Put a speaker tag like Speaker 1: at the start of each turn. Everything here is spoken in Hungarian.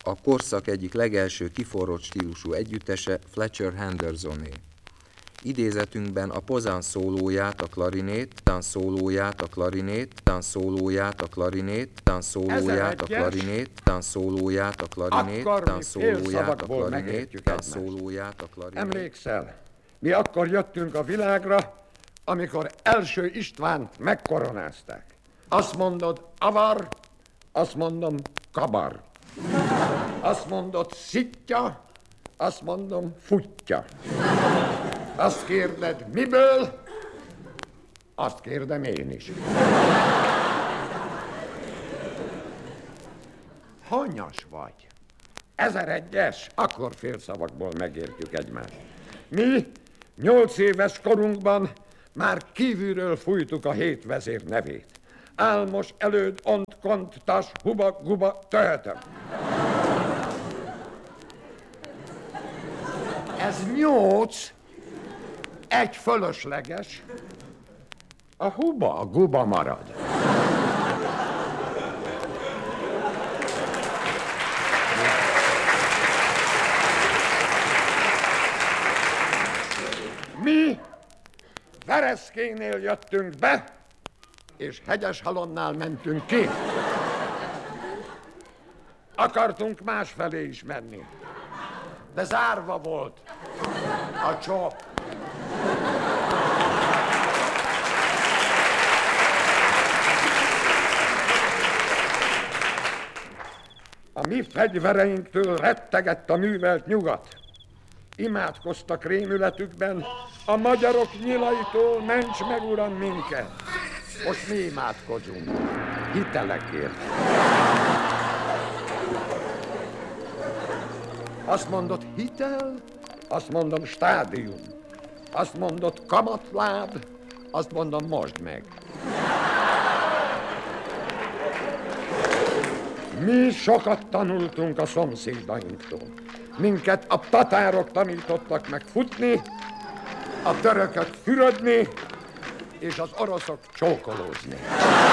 Speaker 1: A korszak egyik legelső kiforrott stílusú együttese Fletcher Hendersoné. Idézetünkben a pozán szólóját a klarinét, tán szólóját a klarinét, tán szólóját a klarinét, tán szólóját a klarinét, tán szólóját a klarinét, tán szólóját a klarinét, tán szólóját a klarinét.
Speaker 2: Emlékszel, mi akkor jöttünk a világra, amikor első Istvánt megkoronázták. Azt mondod avar, azt mondom kabar. Azt mondod szitja, azt mondom futja. Azt kérded miből, azt kérdem én is. Hanyas vagy? 1001-es, akkor félszavakból megértjük egymást. Mi 8 éves korunkban már kívülről fújtuk a 7 vezér nevét. Álmos, előd, ont, kont, tas, huba, guba, töhetem. Ez 8, egy fölösleges, a huba, a guba marad. Mi Vereszkénél jöttünk be, és Hegyeshalonnál mentünk ki. Akartunk másfelé is menni, de zárva volt a csop. A mi fegyvereinktől rettegett a művelt nyugat. Imádkoztak rémületükben, a magyarok nyilaitól ments meg, uram, minket. Most mi imádkozunk, hitelekért. Azt mondod hitel, azt mondom stádium. Azt mondod kamatláb, azt mondom mosd meg. Mi sokat tanultunk a szomszédainktól. Minket a tatárok tanítottak meg futni, a törökök fürödni, és az oroszok csókolózni.